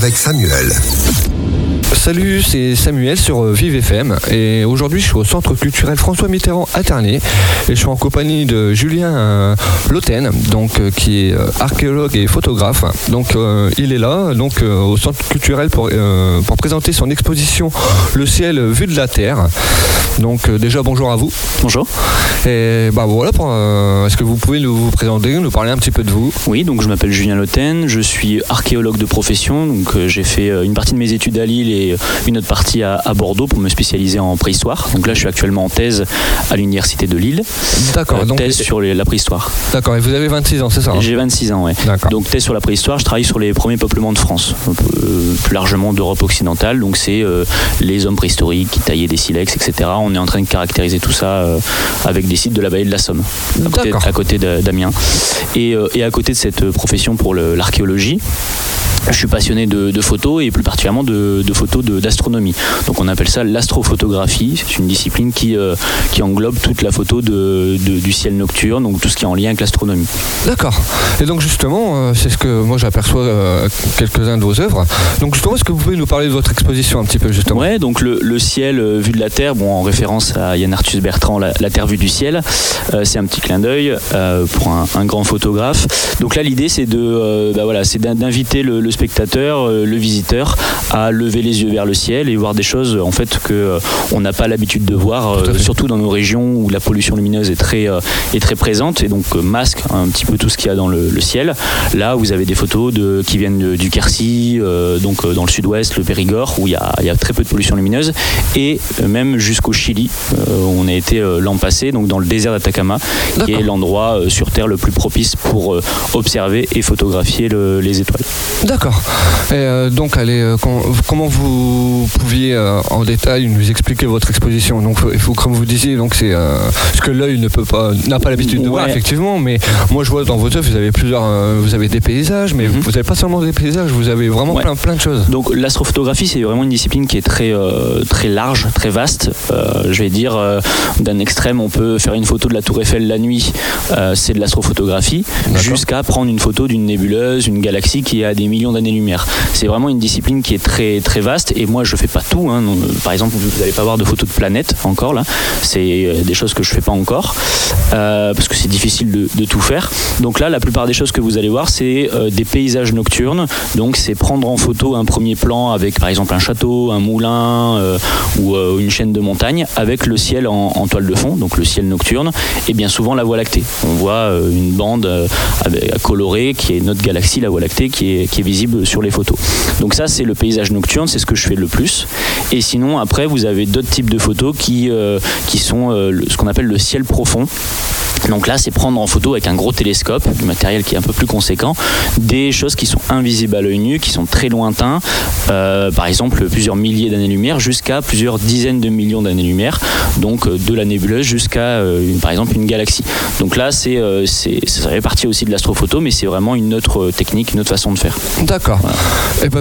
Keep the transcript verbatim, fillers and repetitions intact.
avec Samuel. Salut, c'est Samuel sur Vive F M et aujourd'hui je suis au centre culturel François Mitterrand à Ternay et je suis en compagnie de Julien euh, Loten, donc euh, qui est euh, archéologue et photographe. Donc euh, il est là donc euh, au centre culturel pour, euh, pour présenter son exposition Le ciel vu de la terre. Donc euh, déjà bonjour à vous. Bonjour. Et bah voilà, pour, euh, est-ce que vous pouvez nous, vous présenter, nous parler un petit peu de vous? Oui, donc je m'appelle Julien Loten, je suis archéologue de profession, donc euh, j'ai fait euh, une partie de mes études à Lille et une autre partie à, à Bordeaux pour me spécialiser en préhistoire. Donc là je suis actuellement en thèse à l'université de Lille. D'accord. Euh, donc thèse sur les, la préhistoire. D'accord, et vous avez vingt-six ans, c'est ça hein? J'ai vingt-six ans, ouais. D'accord. Donc thèse sur la préhistoire, je travaille sur les premiers peuplements de France, euh, plus largement d'Europe occidentale, donc c'est euh, les hommes préhistoriques qui taillaient des silex, et cetera. On est en train de caractériser tout ça euh, avec des sites de la vallée de la Somme, à côté, à côté d'Amiens. Et, euh, et à côté de cette profession pour le, l'archéologie, je suis passionné de, de photos et plus particulièrement de, de photos de, d'astronomie. Donc on appelle ça l'astrophotographie. C'est une discipline qui, euh, qui englobe toute la photo de, de, du ciel nocturne, donc tout ce qui est en lien avec l'astronomie. D'accord. Et donc justement, euh, c'est ce que moi j'aperçois euh, quelques-uns de vos œuvres. Donc justement, est-ce que vous pouvez nous parler de votre exposition un petit peu justement? Ouais, donc le, le ciel euh, vu de la Terre, bon, en référence à Yann Arthus Bertrand, la, la Terre vue du ciel, euh, c'est un petit clin d'œil euh, pour un, un grand photographe. Donc là l'idée c'est de, euh, bah, voilà, c'est d'inviter le, le spectateur, euh, le visiteur à lever les yeux vers le ciel et voir des choses en fait que euh, on n'a pas l'habitude de voir, euh, surtout dans nos régions où la pollution lumineuse est très euh, est très présente et donc euh, masque un petit peu tout ce qu'il y a dans le, le ciel. Là vous avez des photos de, qui viennent de, du Quercy, euh, donc euh, dans le sud-ouest, le Périgord où il y a, il y a très peu de pollution lumineuse et euh, même jusqu'au Chili euh, où on a été euh, l'an passé, donc dans le désert d'Atacama. D'accord. Qui est l'endroit euh, sur Terre le plus propice pour euh, observer et photographier le, les étoiles. D'accord. Et euh, donc, allez, euh, com- comment vous pouviez euh, en détail nous expliquer votre exposition? Donc, il faut, comme vous disiez, donc c'est euh, ce que l'œil ne peut pas, n'a pas l'habitude de ouais. voir effectivement. Mais moi, je vois dans vos œuvres, vous avez plusieurs, euh, vous avez des paysages, mais mm-hmm. vous n'avez pas seulement des paysages, vous avez vraiment ouais. plein, plein de choses. Donc, l'astrophotographie, c'est vraiment une discipline qui est très, euh, très large, très vaste. Euh, je vais dire, euh, d'un extrême, on peut faire une photo de la Tour Eiffel la nuit, euh, c'est de l'astrophotographie, D'accord. jusqu'à prendre une photo d'une nébuleuse, une galaxie qui est à des millions d'années-lumière. C'est vraiment une discipline qui est très, très vaste et moi je fais pas tout. Hein. Par exemple, vous n'allez pas voir de photos de planètes encore là. C'est des choses que je fais pas encore euh, parce que c'est difficile de, de tout faire. Donc là, la plupart des choses que vous allez voir, c'est euh, des paysages nocturnes. Donc c'est prendre en photo un premier plan avec par exemple un château, un moulin euh, ou euh, une chaîne de montagnes avec le ciel en, en toile de fond, donc le ciel nocturne et bien souvent la Voie lactée. On voit euh, une bande euh, colorée qui est notre galaxie, la Voie lactée, qui est, qui est visible sur les photos. Donc ça c'est le paysage nocturne, c'est ce que je fais le plus. Et sinon après vous avez d'autres types de photos qui, euh, qui sont euh, le, ce qu'on appelle le ciel profond. Donc là c'est prendre en photo avec un gros télescope, du matériel qui est un peu plus conséquent, des choses qui sont invisibles à l'œil nu, qui sont très lointains, euh, par exemple plusieurs milliers d'années-lumière jusqu'à plusieurs dizaines de millions d'années-lumière, donc de la nébuleuse jusqu'à euh, une, par exemple une galaxie. Donc là c'est, euh, c'est, ça fait partie aussi de l'astrophoto, mais c'est vraiment une autre technique, une autre façon de faire. D'accord. Voilà. Et ben